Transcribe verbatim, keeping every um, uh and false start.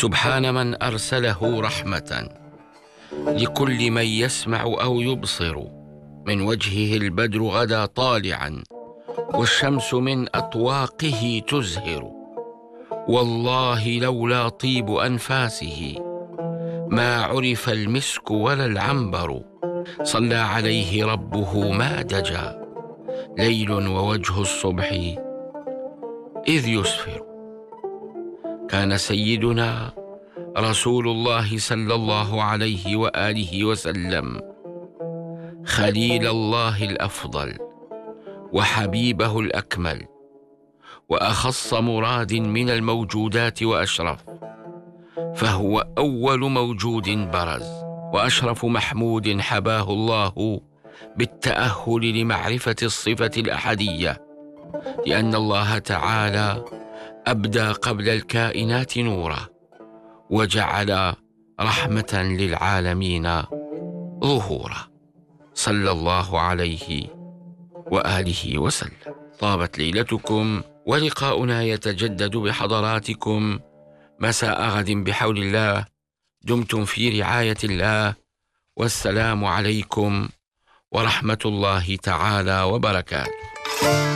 سبحان من أرسله رحمة لكل من يسمع أو يبصر. من وجهه البدر غدا طالعا، والشمس من أطواقه تزهر. والله لولا طيب أنفاسه ما عرف المسك ولا العنبر. صلى عليه ربه ما دجى ليل ووجه الصبح إذ يسفر. كان سيدنا رسول الله صلى الله عليه وآله وسلم خليل الله الأفضل وحبيبه الأكمل، وأخص مراد من الموجودات وأشرف، فهو أول موجود برز، وأشرف محمود حباه الله بالتأهل لمعرفة الصفة الأحدية، لأن الله تعالى أبدى قبل الكائنات نورا، وجعل رحمة للعالمين ظهورا، صلى الله عليه وآله وسلم. طابت ليلتكم، ولقاؤنا يتجدد بحضراتكم مساء غد بحول الله. دمتم في رعاية الله، والسلام عليكم ورحمة الله تعالى وبركاته.